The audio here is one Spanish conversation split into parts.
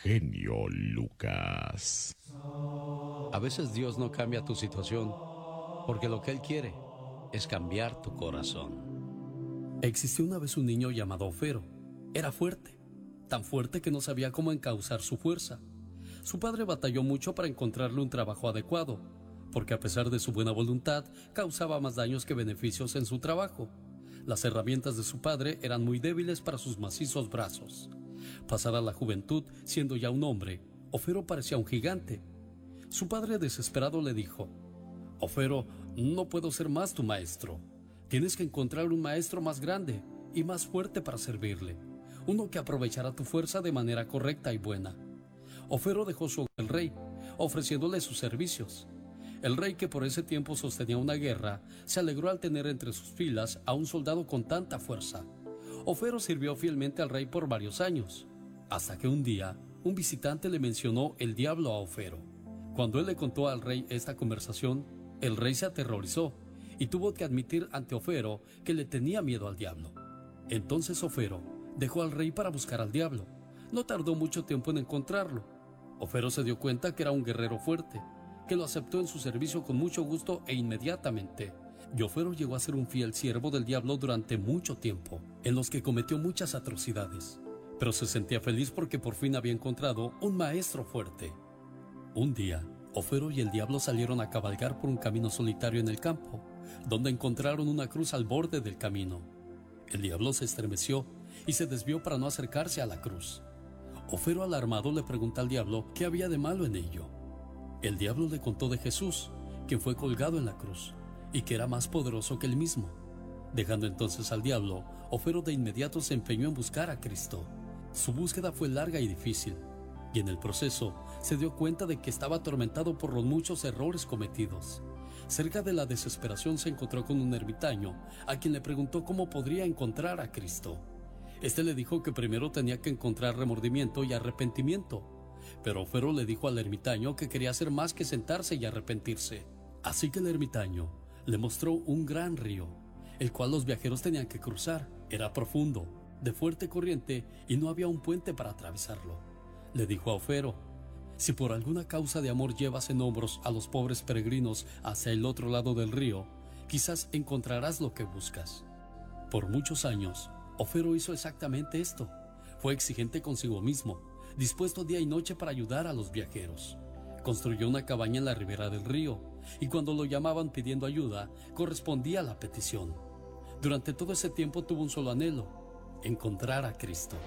genio Lucas. A veces Dios no cambia tu situación porque lo que Él quiere es cambiar tu corazón. Existió una vez un niño llamado Ofero. Era fuerte, tan fuerte que no sabía cómo encauzar su fuerza. Su padre batalló mucho para encontrarle un trabajo adecuado, porque a pesar de su buena voluntad, causaba más daños que beneficios en su trabajo. Las herramientas de su padre eran muy débiles para sus macizos brazos. Pasada la juventud, siendo ya un hombre, Ofero parecía un gigante. Su padre desesperado le dijo: «Ofero, no puedo ser más tu maestro. Tienes que encontrar un maestro más grande y más fuerte para servirle, uno que aprovechará tu fuerza de manera correcta y buena». Ofero dejó su hogar al rey, ofreciéndole sus servicios. El rey, que por ese tiempo sostenía una guerra, se alegró al tener entre sus filas a un soldado con tanta fuerza. Ofero sirvió fielmente al rey por varios años, hasta que un día un visitante le mencionó el diablo a Ofero. Cuando él le contó al rey esta conversación, el rey se aterrorizó y tuvo que admitir ante Ofero que le tenía miedo al diablo. Entonces Ofero dejó al rey para buscar al diablo. No tardó mucho tiempo en encontrarlo. Ofero se dio cuenta que era un guerrero fuerte, que lo aceptó en su servicio con mucho gusto e inmediatamente. Y Ofero llegó a ser un fiel siervo del diablo durante mucho tiempo, en los que cometió muchas atrocidades. Pero se sentía feliz porque por fin había encontrado un maestro fuerte. Un día, Ofero y el diablo salieron a cabalgar por un camino solitario en el campo, donde encontraron una cruz al borde del camino. El diablo se estremeció y se desvió para no acercarse a la cruz. Ofero, alarmado, le pregunta al diablo qué había de malo en ello. El diablo le contó de Jesús, quien fue colgado en la cruz, y que era más poderoso que él mismo. Dejando entonces al diablo, Ofero de inmediato se empeñó en buscar a Cristo. Su búsqueda fue larga y difícil, y en el proceso se dio cuenta de que estaba atormentado por los muchos errores cometidos. Cerca de la desesperación se encontró con un ermitaño, a quien le preguntó cómo podría encontrar a Cristo. Este le dijo que primero tenía que encontrar remordimiento y arrepentimiento, pero Ofero le dijo al ermitaño que quería hacer más que sentarse y arrepentirse. Así que el ermitaño le mostró un gran río, el cual los viajeros tenían que cruzar. Era profundo, de fuerte corriente, y no había un puente para atravesarlo. Le dijo a Ofero: «Si por alguna causa de amor llevas en hombros a los pobres peregrinos hacia el otro lado del río, quizás encontrarás lo que buscas». Por muchos años, Ofero hizo exactamente esto. Fue exigente consigo mismo, dispuesto día y noche para ayudar a los viajeros. Construyó una cabaña en la ribera del río, y cuando lo llamaban pidiendo ayuda, correspondía a la petición. Durante todo ese tiempo tuvo un solo anhelo: encontrar a Cristo.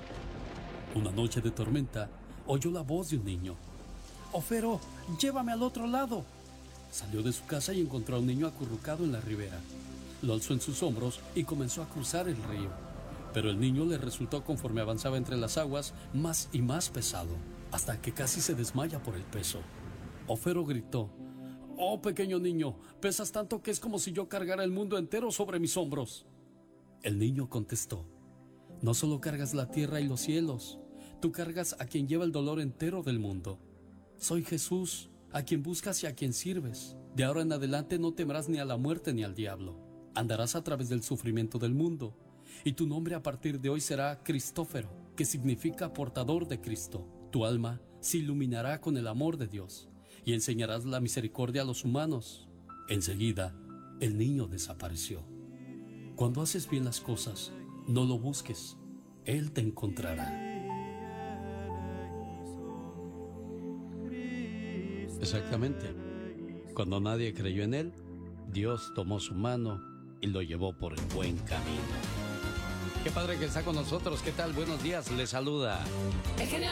Una noche de tormenta, oyó la voz de un niño: «Ofero, llévame al otro lado». Salió de su casa y encontró a un niño acurrucado en la ribera. Lo alzó en sus hombros y comenzó a cruzar el río. Pero el niño le resultó, conforme avanzaba entre las aguas, más y más pesado, hasta que casi se desmaya por el peso. Ofero gritó: «Oh, pequeño niño, pesas tanto que es como si yo cargara el mundo entero sobre mis hombros». El niño contestó: «No solo cargas la tierra y los cielos, tú cargas a quien lleva el dolor entero del mundo. Soy Jesús, a quien buscas y a quien sirves. De ahora en adelante no temerás ni a la muerte ni al diablo. Andarás a través del sufrimiento del mundo, y tu nombre a partir de hoy será Cristófero, que significa portador de Cristo. Tu alma se iluminará con el amor de Dios, y enseñarás la misericordia a los humanos». Enseguida, el niño desapareció. Cuando haces bien las cosas, no lo busques, Él te encontrará. Exactamente. Cuando nadie creyó en Él, Dios tomó su mano y lo llevó por el buen camino. Qué padre que está con nosotros. ¿Qué tal? Buenos días. Le saluda